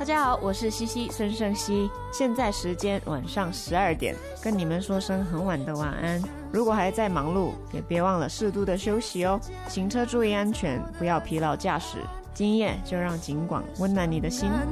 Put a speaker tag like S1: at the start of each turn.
S1: 家好，我是西西孙胜熙，现在时间晚上12点，跟你们说声很晚的晚安。如果还在忙碌，也别忘了适度的休息哦。行车注意安全，不要疲劳驾驶。今夜就让警广温暖你的心。